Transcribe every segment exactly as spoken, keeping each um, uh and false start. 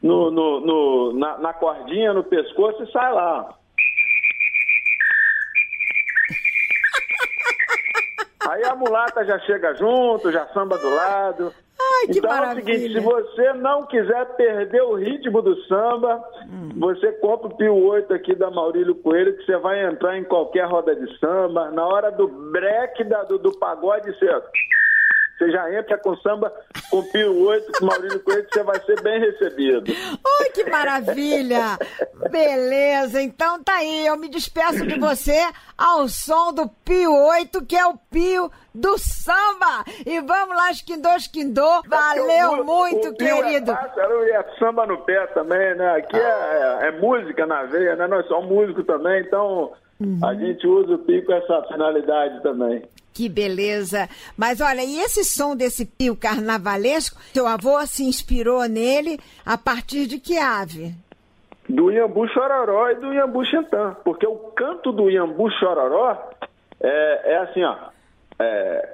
no, no, no, na, na cordinha, no pescoço e sai lá. Aí a mulata já chega junto, já samba do lado. Ai, que então maravilha. É o seguinte, se você não quiser perder o ritmo do samba, hum. você compra o Pio oito aqui da Maurílio Coelho, que você vai entrar em qualquer roda de samba. Na hora do break da, do, do pagode, você, você já entra com samba com o Pio oito, com o Maurílio Coelho, que você vai ser bem recebido. Ai, que maravilha! Beleza, então tá aí, eu me despeço de você ao som do Pio oito, que é o Pio do samba. E vamos lá, esquindô, esquindô. Valeu é o, muito, o querido. É pássaro e é samba no pé também, né? Aqui ah. é, é, é música na veia, né? Nós somos músicos também, então uhum. a gente usa o Pio com essa finalidade também. Que beleza. Mas olha, e esse som desse Pio carnavalesco, seu avô se inspirou nele a partir de que ave? Do Iambu Chororó e do Iambu Xantã, porque o canto do Iambu Chororó é, é assim, ó. É...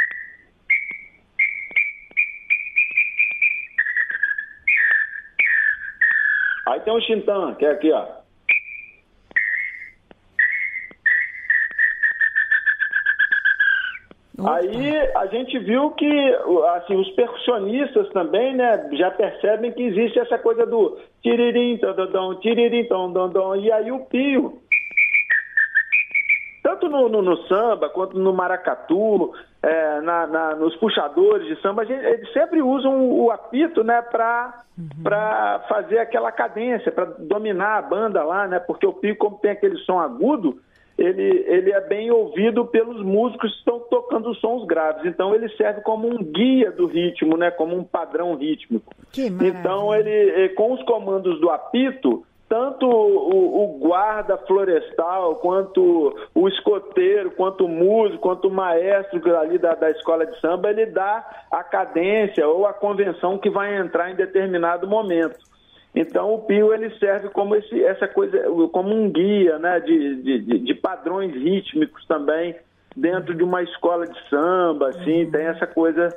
Aí tem o Xintã, que é aqui, ó. Opa. Aí a gente viu que assim, os percussionistas também, né, já percebem que existe essa coisa do tiririm, tododom, tiririm, tododom, e aí o Pio, tanto no, no, no samba quanto no maracatu, é, na, na, nos puxadores de samba, a gente, eles sempre usam o, o apito, né, para uhum. para fazer aquela cadência, para dominar a banda lá, né, porque o Pio, como tem aquele som agudo, Ele, ele é bem ouvido pelos músicos que estão tocando sons graves. Então, ele serve como um guia do ritmo, né? Como um padrão rítmico. Que maravilha. Então, ele, com os comandos do apito, tanto o, o guarda florestal, quanto o escoteiro, quanto o músico, quanto o maestro ali da, da escola de samba, ele dá a cadência ou a convenção que vai entrar em determinado momento. Então, o Pio, ele serve como esse, essa coisa, como um guia, né, de, de, de padrões rítmicos também, dentro de uma escola de samba, assim, uhum. tem essa coisa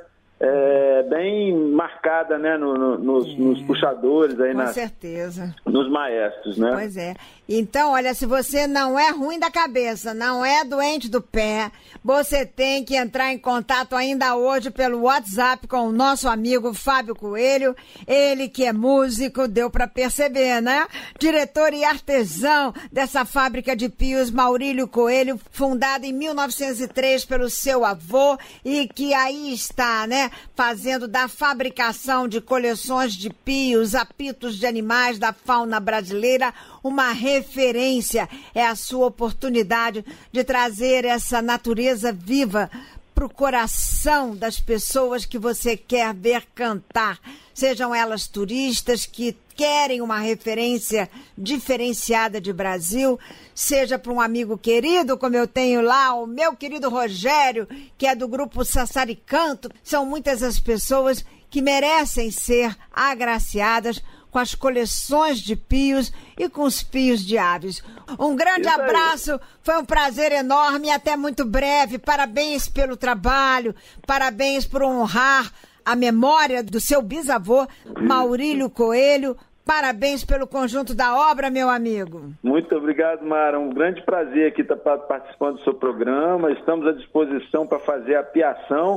é, bem marcada, né, no, no, nos, é. nos puxadores, aí Com na, certeza. nos maestros, né? Pois é. Então, olha, se você não é ruim da cabeça, não é doente do pé, você tem que entrar em contato ainda hoje pelo WhatsApp com o nosso amigo Fábio Coelho, ele que é músico, deu para perceber, né? Diretor e artesão dessa fábrica de pios, Maurílio Coelho, fundada em mil novecentos e três pelo seu avô e que aí está, né? Fazendo da fabricação de coleções de pios, apitos de animais da fauna brasileira, uma referência. É a sua oportunidade de trazer essa natureza viva para o coração das pessoas que você quer ver cantar. Sejam elas turistas que querem uma referência diferenciada de Brasil, seja para um amigo querido, como eu tenho lá, o meu querido Rogério, que é do grupo Sassaricanto. São muitas as pessoas que merecem ser agraciadas com as coleções de pios e com os pios de aves. Um grande abraço, foi um prazer enorme e até muito breve. Parabéns pelo trabalho, parabéns por honrar a memória do seu bisavô, Maurílio Coelho. Parabéns pelo conjunto da obra, meu amigo. Muito obrigado, Mara. Um grande prazer aqui estar participando do seu programa. Estamos à disposição para fazer a piação.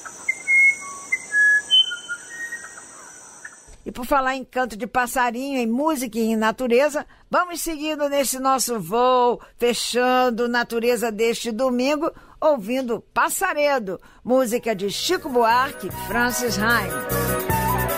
E por falar em canto de passarinho, em música e em natureza, vamos seguindo nesse nosso voo, fechando Natureza deste domingo, ouvindo Passaredo, música de Chico Buarque e Francis Raime.